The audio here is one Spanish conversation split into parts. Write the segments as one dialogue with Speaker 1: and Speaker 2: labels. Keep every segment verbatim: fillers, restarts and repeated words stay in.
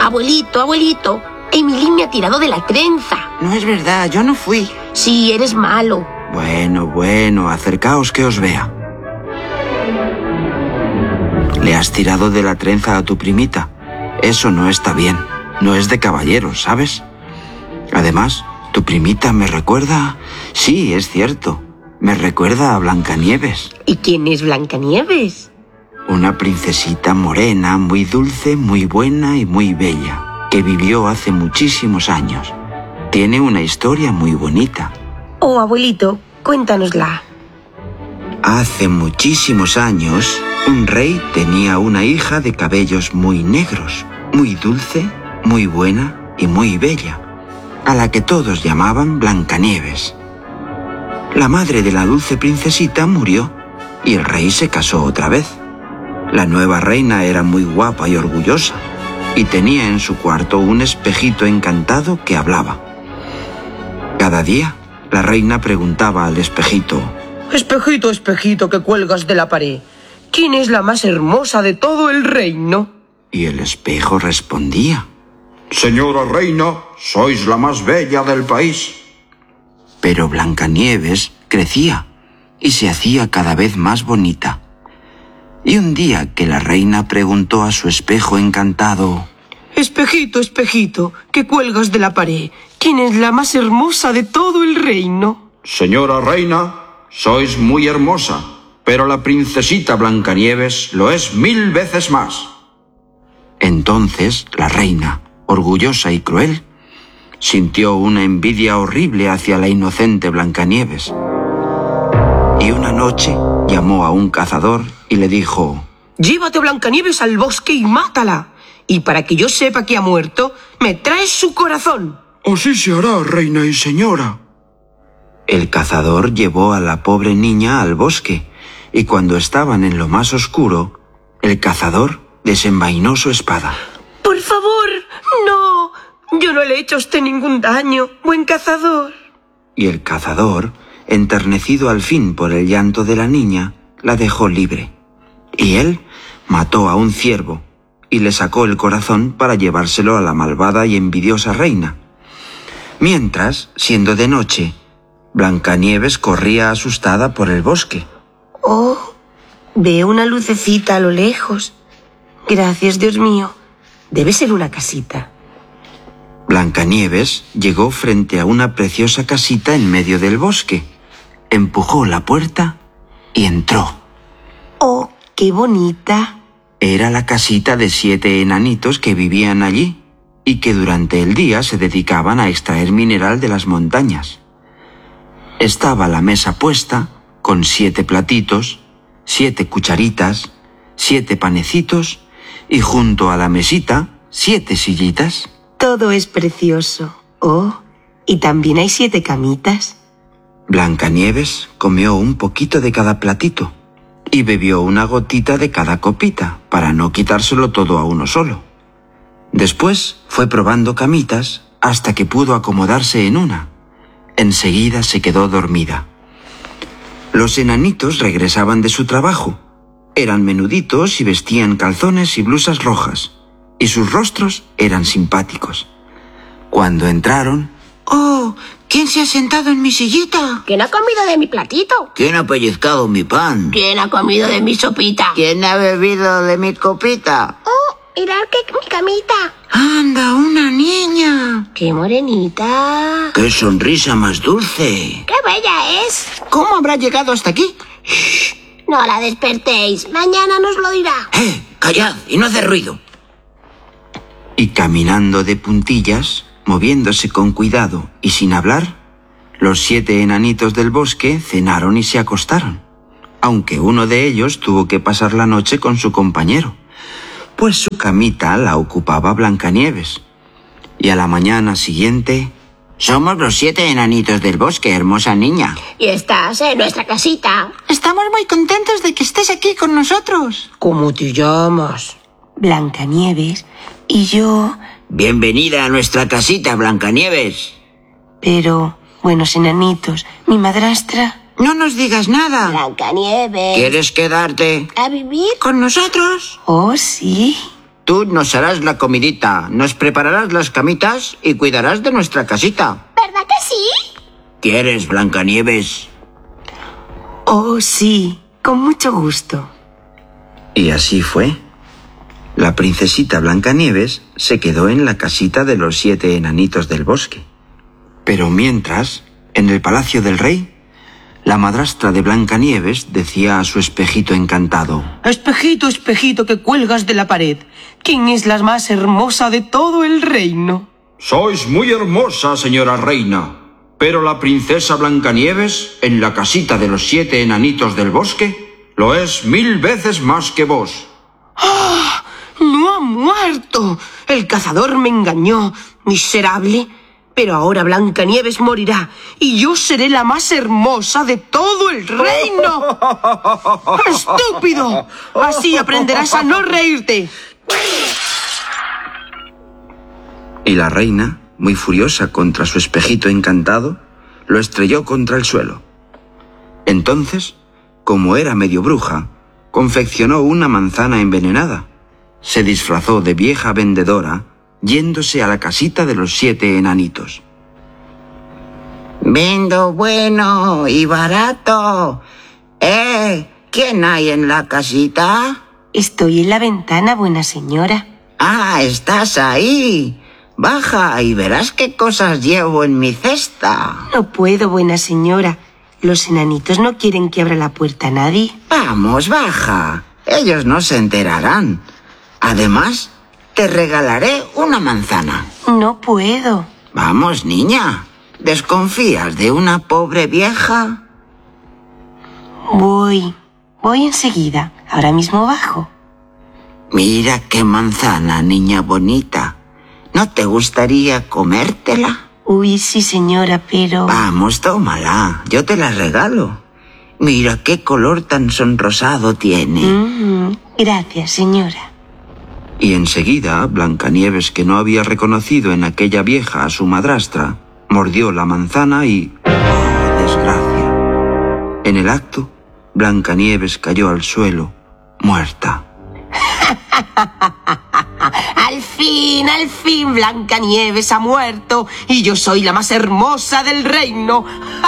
Speaker 1: Abuelito, abuelito, Emilín me ha tirado de la trenza.
Speaker 2: No es verdad, yo no fui.
Speaker 1: Sí, eres malo.
Speaker 2: Bueno, bueno, acercaos que os vea. Le has tirado de la trenza a tu primita. Eso no está bien. No es de caballeros, ¿sabes? Además, tu primita me recuerda... Sí, es cierto. Me recuerda a Blancanieves.
Speaker 1: ¿Y quién es Blancanieves?
Speaker 2: Una princesita morena, muy dulce, muy buena y muy bella, que vivió hace muchísimos años. Tiene una historia muy bonita.
Speaker 1: Oh, abuelito, cuéntanosla.
Speaker 2: Hace muchísimos años, un rey tenía una hija de cabellos muy negros, muy dulce, muy buena y muy bella, a la que todos llamaban Blancanieves. La madre de la dulce princesita murió y el rey se casó otra vez. La nueva reina era muy guapa y orgullosa y tenía en su cuarto un espejito encantado que hablaba. Cada día, la reina preguntaba al espejito:
Speaker 1: Espejito, espejito que cuelgas de la pared, ¿quién es la más hermosa de todo el reino?
Speaker 2: Y el espejo respondía: Señora reina, sois la más bella del país. Pero Blancanieves crecía y se hacía cada vez más bonita. Y un día que la reina preguntó a su espejo encantado:
Speaker 1: Espejito, espejito, que cuelgas de la pared, ¿quién es la más hermosa de todo el reino?
Speaker 2: Señora reina, sois muy hermosa, pero la princesita Blancanieves lo es mil veces más. Entonces la reina, orgullosa y cruel, sintió una envidia horrible hacia la inocente Blancanieves. Y una noche llamó a un cazador y le dijo:
Speaker 1: Llévate a Blancanieves al bosque y mátala. Y para que yo sepa que ha muerto, me traes su corazón.
Speaker 2: Así se hará, reina y señora. El cazador llevó a la pobre niña al bosque, y cuando estaban en lo más oscuro, el cazador desenvainó su espada.
Speaker 1: ¡Por favor, no! Yo no le he hecho a usted ningún daño, buen cazador.
Speaker 2: Y el cazador, enternecido al fin por el llanto de la niña, la dejó libre. Y él mató a un ciervo y le sacó el corazón para llevárselo a la malvada y envidiosa reina. Mientras, siendo de noche, Blancanieves corría asustada por el bosque.
Speaker 1: Oh, veo una lucecita a lo lejos. Gracias, Dios mío. Debe ser una casita.
Speaker 2: Blancanieves llegó frente a una preciosa casita en medio del bosque. Empujó la puerta y entró.
Speaker 1: ¡Oh, qué bonita!
Speaker 2: Era la casita de siete enanitos que vivían allí y que durante el día se dedicaban a extraer mineral de las montañas. Estaba la mesa puesta con siete platitos, siete cucharitas, siete panecitos y junto a la mesita siete sillitas.
Speaker 1: Todo es precioso. Oh, y también hay siete camitas.
Speaker 2: Blancanieves comió un poquito de cada platito y bebió una gotita de cada copita para no quitárselo todo a uno solo. Después fue probando camitas hasta que pudo acomodarse en una. Enseguida se quedó dormida. Los enanitos regresaban de su trabajo. Eran menuditos y vestían calzones y blusas rojas, y sus rostros eran simpáticos. Cuando entraron... ¡Oh! ¿Quién se ha sentado en mi sillita?
Speaker 1: ¿Quién ha comido de mi platito?
Speaker 2: ¿Quién ha pellizcado mi pan?
Speaker 1: ¿Quién ha comido de mi sopita?
Speaker 2: ¿Quién ha bebido de mi copita?
Speaker 1: Oh, mirad que mi camita.
Speaker 2: ¡Anda, una niña!
Speaker 1: ¡Qué morenita!
Speaker 2: ¡Qué sonrisa más dulce!
Speaker 1: ¡Qué bella es!
Speaker 2: ¿Cómo habrá llegado hasta aquí?
Speaker 1: ¡Shh! No la despertéis, mañana nos lo dirá.
Speaker 2: ¡Eh! ¡Callad y no haced ruido! Y caminando de puntillas, moviéndose con cuidado y sin hablar, los siete enanitos del bosque cenaron y se acostaron, aunque uno de ellos tuvo que pasar la noche con su compañero, pues su camita la ocupaba Blancanieves. Y a la mañana siguiente... Somos los siete enanitos del bosque, hermosa niña.
Speaker 1: Y estás en nuestra casita.
Speaker 2: Estamos muy contentos de que estés aquí con nosotros.
Speaker 1: ¿Cómo te llamas? Blancanieves. Y yo...
Speaker 2: Bienvenida a nuestra casita, Blancanieves.
Speaker 1: Pero, buenos enanitos, mi madrastra...
Speaker 2: No nos digas nada.
Speaker 1: Blancanieves.
Speaker 2: ¿Quieres quedarte
Speaker 1: ¿A vivir?
Speaker 2: con nosotros?
Speaker 1: Oh, sí.
Speaker 2: Tú nos harás la comidita, nos prepararás las camitas y cuidarás de nuestra casita.
Speaker 3: ¿Verdad que sí?
Speaker 2: ¿Quieres, Blancanieves?
Speaker 1: Oh, sí, con mucho gusto.
Speaker 2: Y así fue. La princesita Blancanieves se quedó en la casita de los siete enanitos del bosque. Pero mientras, en el palacio del rey, la madrastra de Blancanieves decía a su espejito encantado:
Speaker 1: Espejito, espejito que cuelgas de la pared, ¿quién es la más hermosa de todo el reino?
Speaker 2: Sois muy hermosa, señora reina, pero la princesa Blancanieves, en la casita de los siete enanitos del bosque, lo es mil veces más que vos.
Speaker 1: ¡Ah! ¡No ha muerto! El cazador me engañó, miserable. Pero ahora Blancanieves morirá y yo seré la más hermosa de todo el reino. ¡Estúpido! Así aprenderás a no reírte.
Speaker 2: Y la reina, muy furiosa contra su espejito encantado, lo estrelló contra el suelo. Entonces, como era medio bruja, confeccionó una manzana envenenada. Se disfrazó de vieja vendedora, yéndose a la casita de los siete enanitos. Vendo bueno y barato. ¿Eh? ¿Quién hay en la casita?
Speaker 1: Estoy en la ventana, buena señora.
Speaker 2: Ah, estás ahí. Baja y verás qué cosas llevo en mi cesta.
Speaker 1: No puedo, buena señora. Los enanitos no quieren que abra la puerta a nadie.
Speaker 2: Vamos, baja. Ellos no se enterarán. Además, te regalaré una manzana.
Speaker 1: No puedo.
Speaker 2: Vamos, niña. ¿Desconfías de una pobre vieja?
Speaker 1: Voy. Voy enseguida. Ahora mismo bajo.
Speaker 2: Mira qué manzana, niña bonita. ¿No te gustaría comértela?
Speaker 1: Uy, sí, señora, pero...
Speaker 2: Vamos, tómala. Yo te la regalo. Mira qué color tan sonrosado tiene.
Speaker 1: Mm, gracias, señora.
Speaker 2: Y enseguida, Blancanieves, que no había reconocido en aquella vieja a su madrastra, mordió la manzana y... ¡oh, desgracia! En el acto, Blancanieves cayó al suelo, muerta.
Speaker 1: Al fin, al fin, Blancanieves ha muerto y yo soy la más hermosa del reino.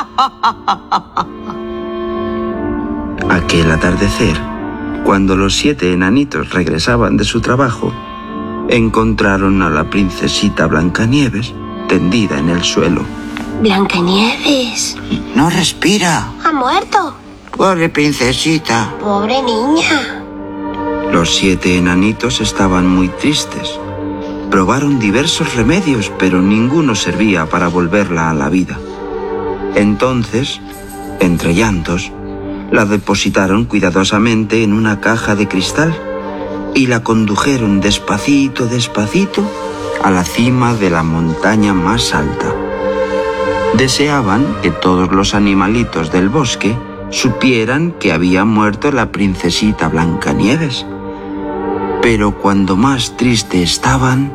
Speaker 2: Aquel atardecer, cuando los siete enanitos regresaban de su trabajo, encontraron a la princesita Blancanieves tendida en el suelo.
Speaker 3: Blancanieves.
Speaker 2: No respira.
Speaker 3: Ha muerto.
Speaker 2: Pobre princesita.
Speaker 3: Pobre niña.
Speaker 2: Los siete enanitos estaban muy tristes. Probaron diversos remedios, pero ninguno servía para volverla a la vida. Entonces, entre llantos, la depositaron cuidadosamente en una caja de cristal y la condujeron despacito, despacito a la cima de la montaña más alta. Deseaban que todos los animalitos del bosque supieran que había muerto la princesita Blancanieves. Pero cuando más triste estaban...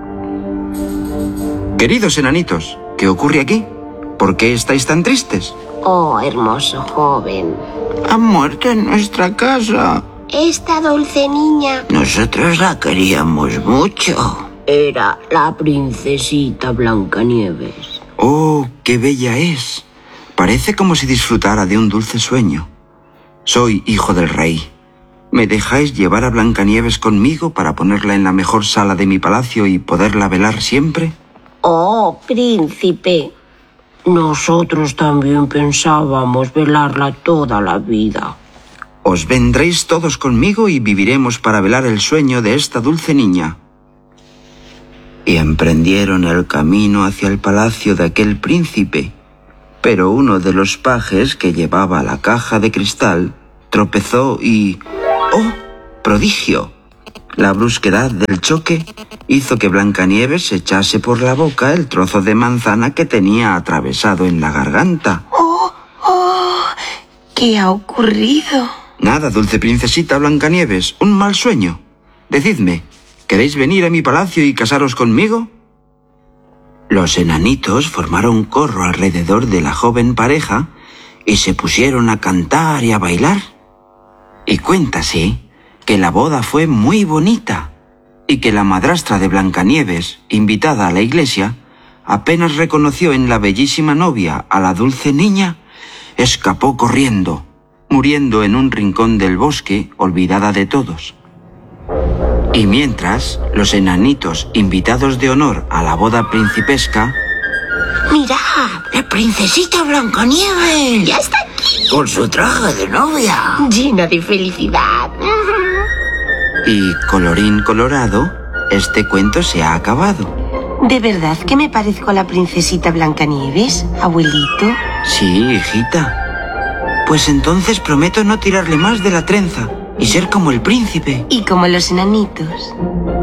Speaker 2: Queridos enanitos, ¿qué ocurre aquí? ¿Por qué estáis tan tristes?
Speaker 3: Oh, hermoso joven.
Speaker 2: Ha muerto en nuestra casa.
Speaker 3: Esta dulce niña
Speaker 2: Nosotros la queríamos mucho.
Speaker 1: Era la princesita Blancanieves.
Speaker 2: Oh, qué bella es. Parece como si disfrutara de un dulce sueño. Soy hijo del rey. ¿Me dejáis llevar a Blancanieves conmigo para ponerla en la mejor sala de mi palacio y poderla velar siempre?
Speaker 1: Oh, príncipe. Nosotros también pensábamos velarla toda la vida.
Speaker 2: Os vendréis todos conmigo y viviremos para velar el sueño de esta dulce niña. Y emprendieron el camino hacia el palacio de aquel príncipe, pero uno de los pajes que llevaba la caja de cristal tropezó y... ¡oh, prodigio! La brusquedad del choque hizo que Blancanieves echase por la boca el trozo de manzana que tenía atravesado en la garganta.
Speaker 1: ¡Oh, oh! ¿Qué ha ocurrido?
Speaker 2: Nada, dulce princesita Blancanieves, un mal sueño. Decidme, ¿queréis venir a mi palacio y casaros conmigo? Los enanitos formaron corro alrededor de la joven pareja y se pusieron a cantar y a bailar. Y cuéntase que la boda fue muy bonita. y que la madrastra de Blancanieves, invitada a la iglesia, apenas reconoció en la bellísima novia a la dulce niña, escapó corriendo, muriendo en un rincón del bosque, olvidada de todos. Y mientras, los enanitos invitados de honor a la boda principesca...
Speaker 4: ¡Mirad! ¡La princesita Blancanieves!
Speaker 3: ¡Ya está aquí!
Speaker 4: Con su traje de novia.
Speaker 3: Llena de felicidad.
Speaker 2: Y colorín colorado, este cuento se ha acabado.
Speaker 1: ¿De verdad que me parezco a la princesita Blancanieves, abuelito?
Speaker 2: Sí, hijita. Pues entonces prometo no tirarle más de la trenza y ser como el príncipe.
Speaker 1: Y como los enanitos.